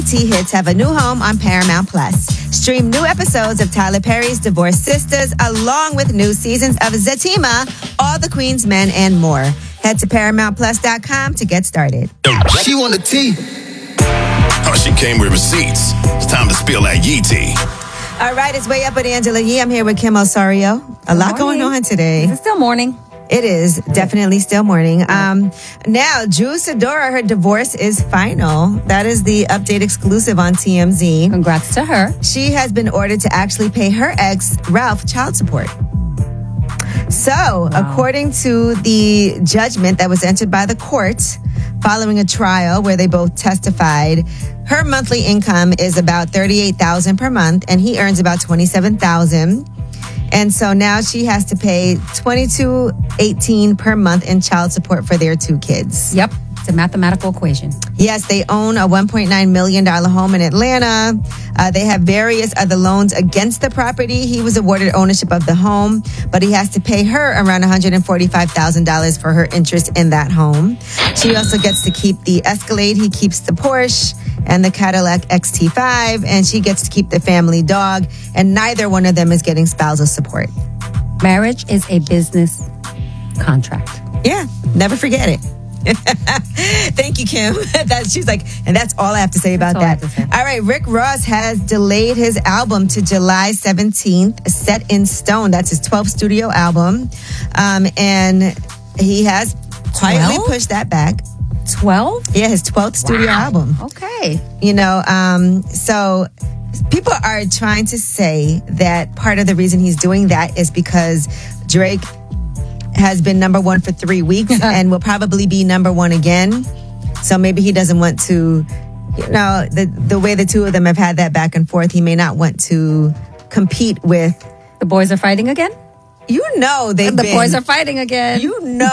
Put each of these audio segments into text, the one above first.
T hits have a new home on Paramount Plus. Stream new episodes of Tyler Perry's Divorced Sisters along with new seasons of Zatima, All the Queen's Men, and more. Head to ParamountPlus.com to get started. She want the tea. Oh, she came with receipts. It's time to spill that yee tea. All right, it's Way Up with Angela Yee. I'm here with Kim Osorio. A lot going on today. It's still morning. It is definitely still morning. Now, Drew Sidora, her divorce is final. That is the update exclusive on TMZ. Congrats to her. She has been ordered to actually pay her ex, Ralph, child support. So, according to the judgment that was entered by the court following a trial where they both testified, her monthly income is about $38,000 per month, and he earns about $27,000. And so now she has to pay $22.18 per month in child support for their two kids. Yep. It's a mathematical equation. Yes, they own a $1.9 million home in Atlanta. They have various other loans against the property. He was awarded ownership of the home, but he has to pay her around $145,000 for her interest in that home. She also gets to keep the Escalade. He keeps the Porsche and the Cadillac XT5, and she gets to keep the family dog, and neither one of them is getting spousal support. Marriage is a business contract. Yeah, never forget it. Thank you, Kim. She's like, and that's all I have to say about that. All right, Rick Ross has delayed his album to July 17th, Set in Stone. That's his 12th studio album. And he has quietly pushed that back. 12? Yeah, his 12th studio album. Okay. You know, so people are trying to say that part of the reason he's doing that is because Drake has been number one for 3 weeks and will probably be number one again. So maybe he doesn't want to, you know, the way the two of them have had that back and forth, he may not want to compete with. The boys are fighting again? You know the boys are fighting again. You know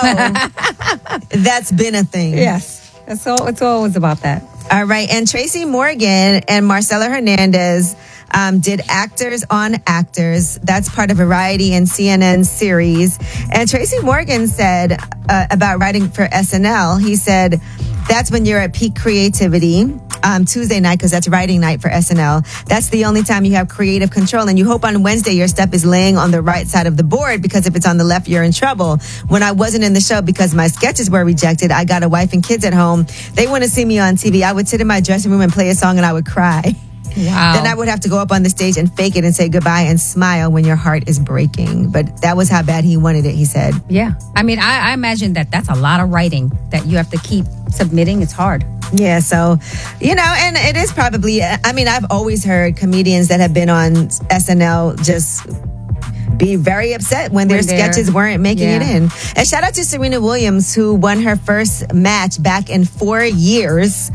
that's been a thing. Yes. It's always about that. All right. And Tracy Morgan and Marcela Hernandez did Actors on Actors. That's part of Variety and CNN series. And Tracy Morgan said about writing for SNL, he said, that's when you're at peak creativity. Tuesday night, because that's writing night for SNL. That's the only time you have creative control. And you hope on Wednesday your stuff is laying on the right side of the board, because if it's on the left, you're in trouble. When I wasn't in the show because my sketches were rejected, I got a wife and kids at home. They want to see me on TV. I would sit in my dressing room and play a song and I would cry. Wow. Then I would have to go up on the stage and fake it and say goodbye and smile when your heart is breaking. But that was how bad he wanted it, he said. Yeah. I mean, I imagine that's a lot of writing that you have to keep submitting. It's hard. Yeah, so, you know, and it is probably, I mean, I've always heard comedians that have been on SNL just be very upset when their sketches weren't making it in. And shout out to Serena Williams, who won her first match back in 4 years.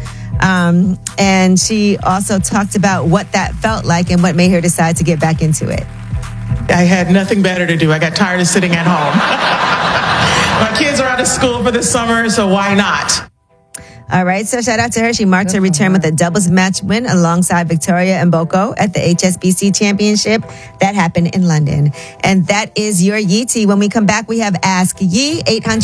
And she also talked about what that felt like and what made her decide to get back into it. I had nothing better to do. I got tired of sitting at home. My kids are out of school for the summer, so why not? All right, so shout out to her. She marked her return with a doubles match win alongside Victoria Mboko at the HSBC Championship. That happened in London. And that is your Yee Tea. When we come back, we have Ask Yee,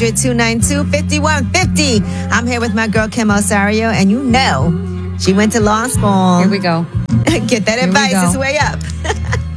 800-292-5150. I'm here with my girl, Kim Osorio, and you know she went to law school. Here we go. Get that advice. It's Way Up.